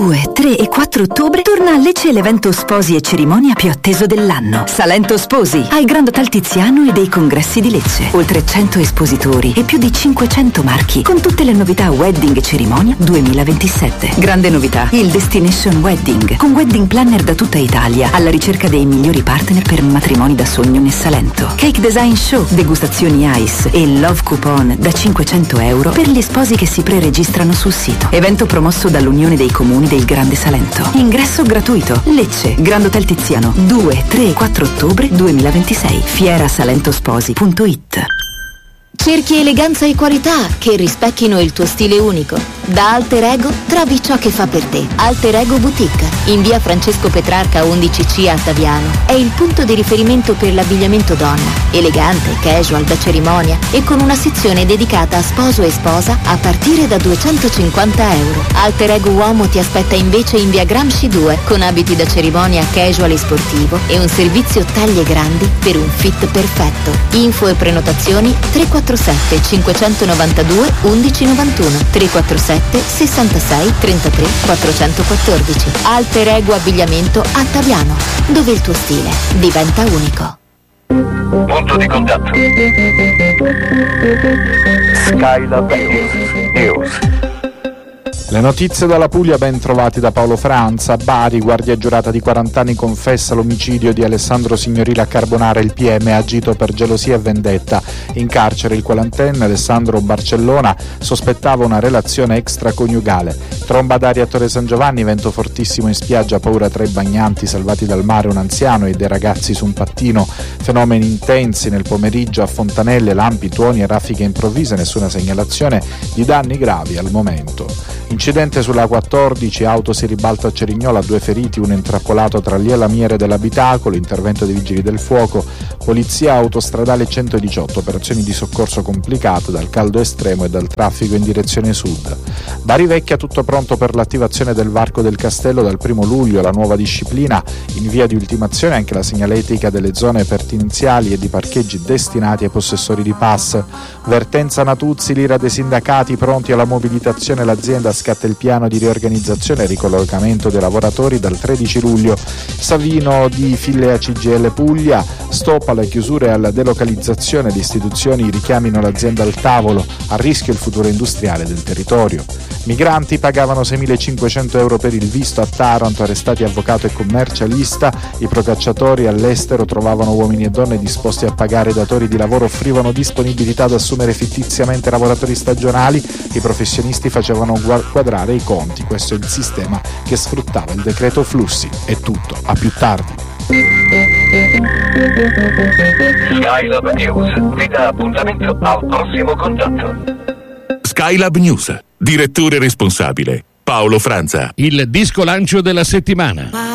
2, 3 e 4 ottobre torna a Lecce l'evento sposi e cerimonia più atteso dell'anno. Salento Sposi, al Grand Hotel Tiziano e dei congressi di Lecce. Oltre 100 espositori e più di 500 marchi, con tutte le novità Wedding e Cerimonia 2027. Grande novità, il Destination Wedding, con wedding planner da tutta Italia, alla ricerca dei migliori partner per matrimoni da sogno nel Salento. Cake Design Show, degustazioni ice e love coupon da 500 euro per gli sposi che si preregistrano sul sito. Evento promosso dall'Unione dei Comuni del Grande Salento. Ingresso gratuito. Lecce, Grand Hotel Tiziano, 2, 3 e 4 ottobre 2026. Fierasalentosposi.it. Cerchi eleganza e qualità che rispecchino il tuo stile unico. Da Alter Ego trovi ciò che fa per te. Alter Ego Boutique, in via Francesco Petrarca 11C a Taviano. È il punto di riferimento per l'abbigliamento donna. Elegante, casual, da cerimonia e con una sezione dedicata a sposo e sposa a partire da 250 euro. Alter Ego Uomo ti aspetta invece in via Gramsci 2 con abiti da cerimonia casual e sportivo e un servizio taglie grandi per un fit perfetto. Info e prenotazioni 347 592 1191 347 66 33 414. Alter Ego Abbigliamento a Taviano, dove il tuo stile diventa unico. Punto di contatto. Skylab News. Le notizie dalla Puglia ben trovati da Paolo Franza. Bari, guardia giurata di 40 anni confessa l'omicidio di Alessandro Signorile a Carbonara. Il PM ha agito per gelosia e vendetta. In carcere il 40enne Alessandro Barcellona sospettava una relazione extraconiugale. Tromba d'aria a Torre San Giovanni, vento fortissimo in spiaggia, paura tra i bagnanti salvati dal mare, un anziano e dei ragazzi su un pattino. Fenomeni intensi nel pomeriggio a Fontanelle, lampi, tuoni e raffiche improvvise, nessuna segnalazione di danni gravi al momento. Incidente sulla 14, auto si ribalta a Cerignola, 2 feriti, uno intrappolato tra lì e lamiere dell'abitacolo, intervento dei vigili del fuoco, polizia autostradale 118, operazioni di soccorso complicate dal caldo estremo e dal traffico in direzione sud. Bari Vecchia, tutto pronto per l'attivazione del varco del castello dal 1 luglio, la nuova disciplina, in via di ultimazione anche la segnaletica delle zone pertinenziali e di parcheggi destinati ai possessori di pass. Vertenza Natuzzi, l'ira dei sindacati, pronti alla mobilitazione, l'azienda scatta il piano di riorganizzazione e ricollocamento dei lavoratori dal 13 luglio. Savino di Fillea CGL Puglia, stop alle chiusure e alla delocalizzazione di istituzioni, richiamino l'azienda al tavolo, a rischio il futuro industriale del territorio. Migranti pagavano 6.500 euro per il visto a Taranto, arrestati avvocato e commercialista, i procacciatori all'estero trovavano uomini e donne disposti a pagare, i datori di lavoro offrivano disponibilità ad assumere fittiziamente lavoratori stagionali, i professionisti facevano quadrare i conti, questo è il sistema che sfruttava il decreto flussi. È tutto, a più tardi. Skylab News vi dà appuntamento al prossimo contatto. Skylab News, direttore responsabile Paolo Franza. Il disco lancio della settimana.